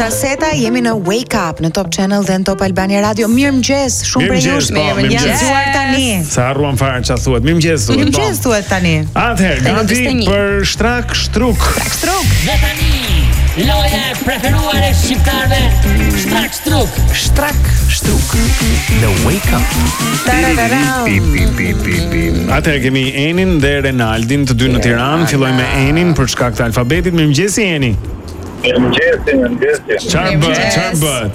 Seta, jemi në Wake Up në Top Channel dhe në Top Albania Radio. Mirëmëngjes, shumë prej jush. Mirëmëngjes Tani. Sa harruam fare çfarë thuhet. Mirëmëngjes thuhet. Mirëmëngjes thuhet tani. Atëherë, gati për shtrak shtruk. Dhe tani, loja e preferuar e shqiptarëve, shtrak shtruk. Shtrak shtruk. Në Wake Up. Atëherë kemi Enin dhe Renaldin, të dy në Tiranë. Fillojmë me Enin për shkak të alfabetit. Mirëmëngjes Eni. Mirëmëngjes. Çfarë bët?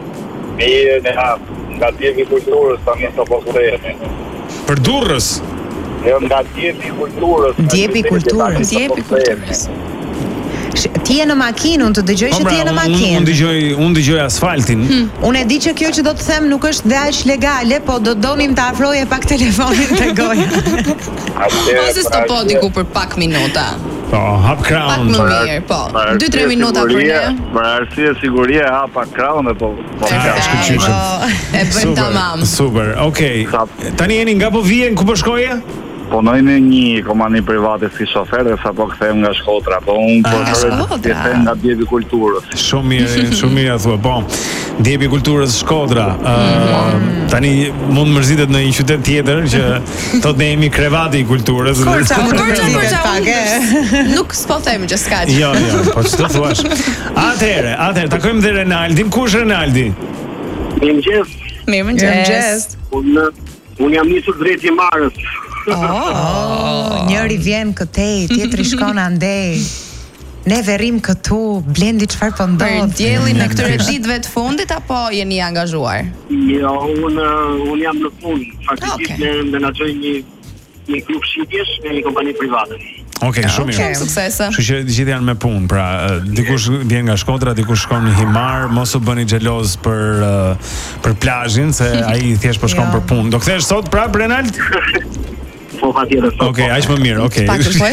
Nga djevi kulturës, tani së posërejemi. Për Durrës. Jo, nga djevi kulturës. Djepi kulturës. Ti je në makinë, unë të dëgjoj që ti je në makinë. Unë dëgjoj asfaltin. Unë e di që kjo që do të them nuk është dhe aq legale, po do donim të afroje pak telefonin te goja. Ose stopo diku për pak minuta. Po, hap crown. Pak më mirë, po. 2-3 minuta për ne. Për arsye sigurie hap pak crown dhe po. E bëjmë tamam. Super. Okej. Tani jeni nga po vijen ku po shkoje? Punoj në një kompani private si shofer dhe sapo kthehem nga Shkodra, po unë po them nga djevi kulturës. Shumë mirë thua, po. Djepi kulturës Shkodra. Tani mund mërzitet në një qytet tjetër që thot ne jemi krevati i kulturës. Korça, nuk s'po them që s'ka. Jo, po ç'do thuash. Atëherë, takojmë dhe Renaldin. Ku është Renaldi? Mirëmëngjes. Unë jam nisur drejt Himarës. Njëri vjen këtej, tjetri shkon andej. Ne verrim këtu, Blendi çfarë po ndodh? Për diellin e këtyre ditëve të fundit apo jeni angazhuar? Jo, unë jam në punë. Faktikisht ne menaxhoj një klub shitjesh në një kompani private. Okej, shumë mirë. Shumë suksese. Kështu që gjithë janë me punë, pra dikush vjen nga Shkodra, dikush shkon në Himar, mos u bëni xheloz për plazhin se ai thjesht po shkon për punë. Do kthesh sot prap Renald? Po patjetër. Okej, aq më mirë, okej.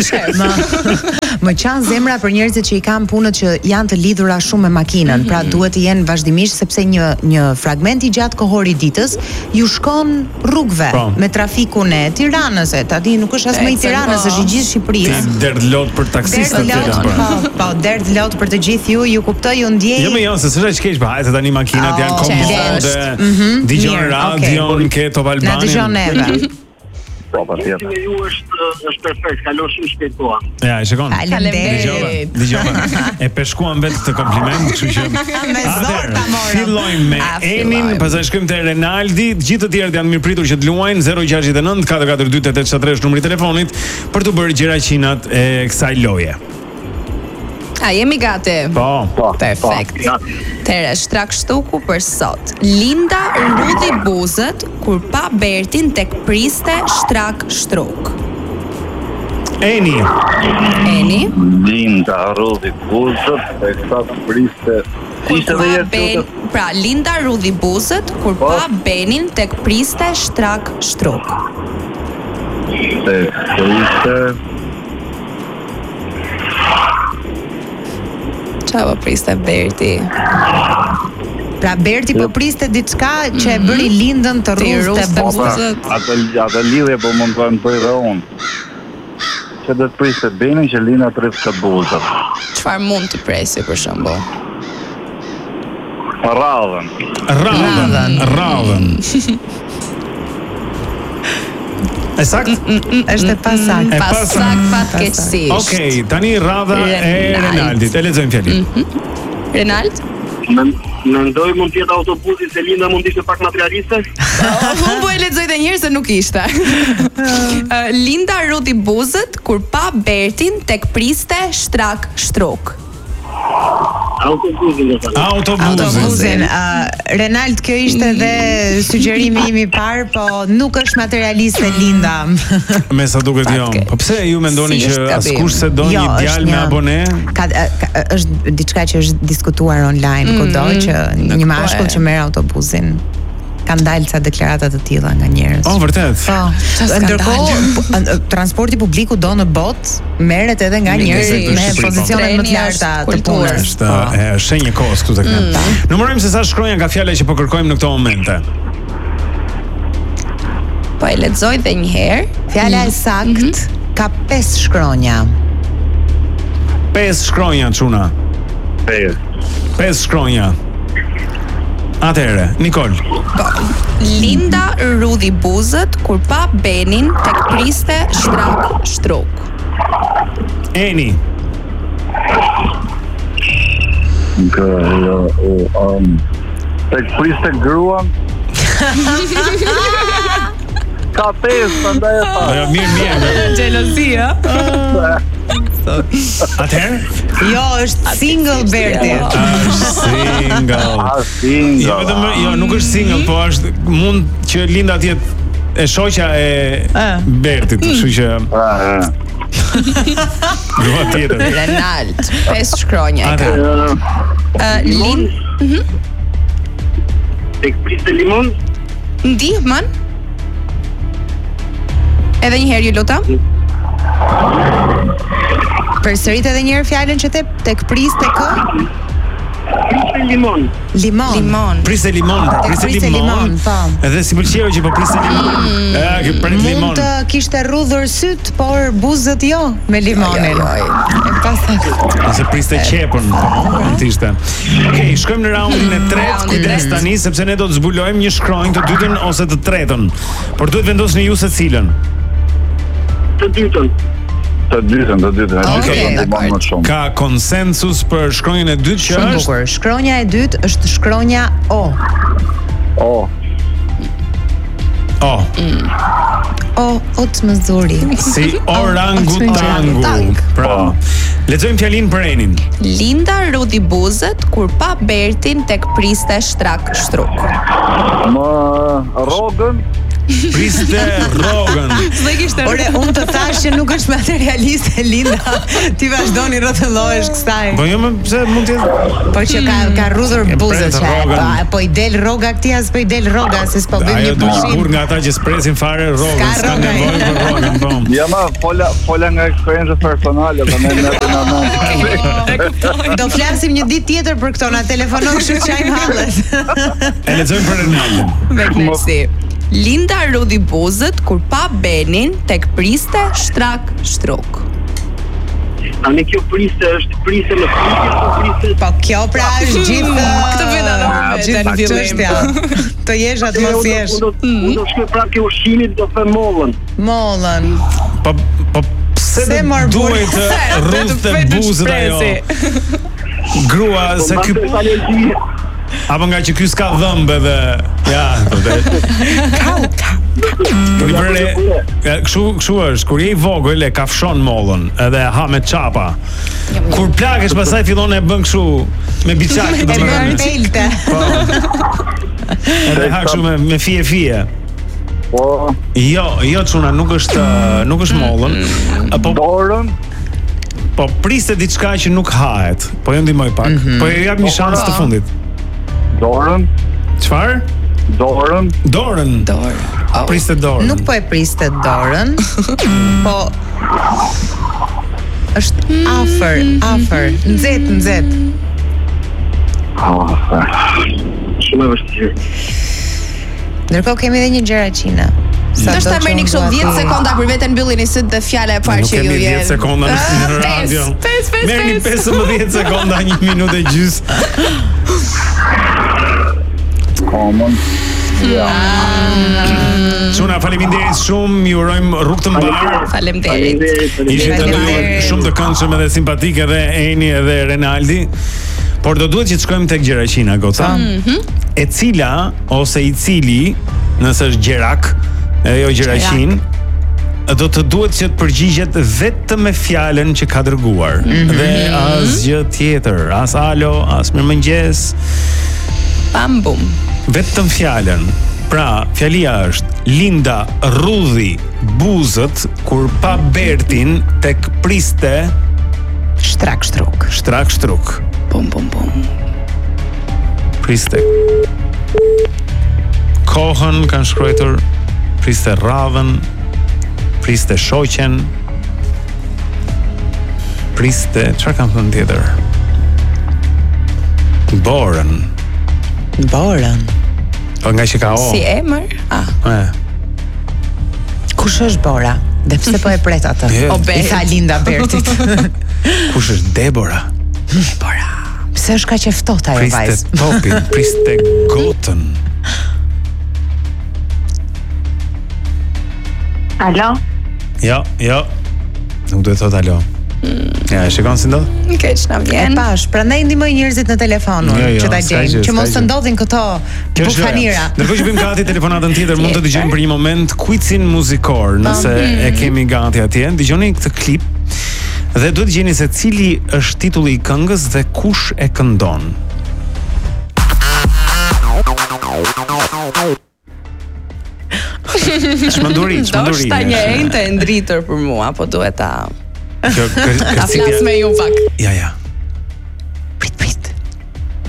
Më qanë zemra për njerëzit që i kanë punët që janë të lidhura shumë me makinën, pra duhet të jenë vazhdimisht sepse një fragment i gjatë kohor i ditës ju shkon rrugëve me trafikun e Tiranës, tani nuk është as më i Tiranës, është i gjithë Shqipërisë. Ti derdh lot për taksistët e tjerë. Po, derdh lot për të gjithë ju kuptoj, ju ndjej. Jo, se s'është aq keq, hajde tani makinat janë komode. Dëgjon radion, ke Top Albania. Na dëgjon neve. Po, patjetër. Ju është perfekt, kalon shumë shpejt koha. Ja, e shikon. Dëgjova. E peshkuam vetë këtë kompliment, kështu që me zor ta morëm. Fillojmë me Enin, pastaj shkojmë te Renaldi, gjithë të tjerët janë mirëpritur që të luajnë 069 442 873 numri i telefonit për të bërë gjëraçinat e kësaj loje. A jemi gati? Po. Perfekt. Tere, shtrak shtuku për sot. Linda rudhi buzët kur pa Bertin tek priste shtrak shtruk. Eni. Linda rudhi buzët tek priste. Pra, Linda rudhi buzët kur pa Benin tek priste shtrak shtruk. Tek priste. Qa po priste Berti? Pra Berti po priste diçka që e bëri Lindën të rruzte buzët. Atë lidhje po mund të bëj dhe unë. Që do të priste Benin që Linda të rruzte buzët. Çfarë mund të presi për shembull? Radhën. E sakt? Është pasakt. Pasakt fatkeqësisht. Okej, tani radha e Renaldit. E lexojmë fjalën. Renald? Mendoj mund të jetë autobusi se Linda mund të ishte pak materialiste. Unë po e lexoj edhe një herë se nuk ishte. Linda rudhi buzët kur pa Bertin tek priste shtrak shtruk. Autobusin. Renald, kjo ishte dhe sugjerimi im i parë, po nuk është materialiste Linda. Me sa duket jo. Po pse ju mendoni që askush se do një djalë me abone? Është diçka që është diskutuar online kudo që një mashkull që merr autobusin. Kanë dalë ca deklarata të tilla nga njerëz. Vërtet. Po. Ndërkohë transporti publiku do në botë merret edhe nga njerëz me pozicione më të larta të punës. Është shenjë kohës këtu tek ne. Numërojmë se sa shkronja nga fjala që po kërkojmë në këto momente. Po e lexoj edhe një herë. Fjala e sakt ka 5 shkronja. 5 shkronja çuna. 5. 5 shkronja. Atëherë, Nikol. Po. Linda rudhi buzët kur pa Benin tek priste shtrak shtrok. Eni. Tek priste gruan. Ka 5, prandaj e tha. Jo, mirë. Xhelozia. Atëherë? Jo, është single Berti. Është single. Single. Jo, vetëm nuk është single, po është mund që Linda të jetë e shoqja e Bertit, kështu që Grua tjetër. Renald, 5 shkronja e ka. Tek priste limon? Ndihmën? Edhe një herë ju lutem. Përsërit edhe një herë fjalën që tek priste kë? Priste limon. Limon. Priste limon, po. Edhe si pëlqeu që po priste limon. Që pret limon. Mund të kishte rrudhur syt, por buzët jo me limonin. E pastaj. Ose priste qepën, mund të ishte. Okej, shkojmë në raundin e tretë. Kujdes tani sepse ne do të zbulojmë një shkronjë, të dytën ose të tretën. Por duhet vendosni ju se cilën. Të dytën. Ka konsensus për shkronjën e dytë që është? Bukur. Shkronja e dytë është shkronja O. O të më zuri. Si orangutangu. Pra, lexojmë fjalinë për Enin. Linda rudhi buzët kur pa Bertin tek priste shtrak shtruk. Rogën. Priste rrogën. Ore, unë të thash që nuk është materialiste Linda. Ti vazhdoni rrotullohesh kësaj. Po jo më pse mund të po që ka rrudhur buzët. Po i del rroga këtij as po i del rroga se s'po bëjmë një pushim. Kur nga ata që spresin fare rrogën, s'ka nevojë për rrogën, po. Ja ma fola nga eksperiencë personale, po ne do flasim një ditë tjetër për këto, na telefonon kështu çajm hallet. E lexojmë për Renaldin. Me kënaqësi. Linda rudhi buzët kur pa Benin tek priste shtrak shtrok. Ani kjo priste është priste në priste. Po kjo pra është gjithë këtë veta në çështja. Të jesh atë mos jesh. Unë do shkoj prapë ke ushqimit do them mollën. Mollën. Po pse duhet të rrudhte buzët ajo? Grua se ky apo nga që ky s'ka dhëmbë edhe ja, kështu është, kur je i vogël e kafshon mollën edhe ha me çapa. Kur plakesh pastaj fillon e bën kështu me biçak, e bën pelte. Edhe ha kështu me fije. Po. Jo çuna, nuk është mollën. Apo dorën. Po priste diçka që nuk hahet. Po ju ndihmoj pak. Po ju jap një shans të fundit. Dorën. Çfarë? Dorën. Priste dorën. Nuk po e priste dorën. Po është afër, nxet. Shumë e vështirë. Ndërkohë kemi edhe një gjëraqina. Do të merrni kështu 10 sekonda për veten mbyllini syt dhe fjala e parë që ju vjen. 10 sekonda në radio. Merrni 15 sekonda, 1 minutë e gjys. Common. Çuna, faleminderit shumë, ju urojmë rrugë të mbarë. Faleminderit. Ishte shumë të këndshëm edhe simpatike edhe Eni edhe Renaldi. Por do duhet që të shkojmë tek gjëraqina, goca. E cila ose i cili, nëse është gjerak, edhe jo gjëraqin, do të duhet që të përgjigjet vetëm me fjalën që ka dërguar. Dhe asgjë tjetër, as alo, as mirëmëngjes. Bam bum. Vetëm fjalën. Pra, fjalia është Linda rrudhi buzët kur pa Bertin tek priste shtrak shtruk. Bum. Priste kohën kanë shkruar, priste radhën, priste shoqen, priste çfarë kanë thënë tjetër? Borën. Po nga që ka o. Si emër? Kush është Bora? Dhe pse po e pret atë? I tha Linda Bertit. Kush është Debora? Pse është kaq e ftohtë ajo vajzë? Priste topin, priste gotën. Alo? Jo. Nuk duhet thot alo. Ja, e shikon si ndodh? Keq na E vjen. pash, prandaj ndihmoj njerëzit në telefonun Jo, që ta s'ka gjejnë, gjë, që mos s'ka të gjë. ndodhin këto bufanira. Ndërkohë që bëjmë gati telefonatën tjetër, mund të dëgjojmë për një moment quizin muzikor, nëse e kemi gati atje. Dëgjoni këtë klip dhe duhet të gjeni se cili është titulli i këngës dhe kush e këndon. Shmenduri. Do shta një ente e ndritër për mua, po duhet ta Kjo flas me ju pak. Ja.